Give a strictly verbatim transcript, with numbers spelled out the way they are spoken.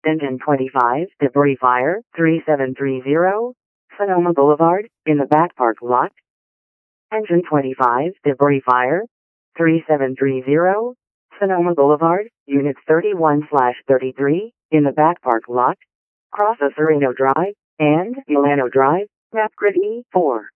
Engine twenty-five, debris fire, three seven three zero, Sonoma Boulevard, in the back park lot. Engine twenty-five, debris fire, three seven three zero, Sonoma Boulevard, Units thirty-one slash thirty-three, in the back park lot. Cross Sereno Drive, and Milano Drive, map grid E four.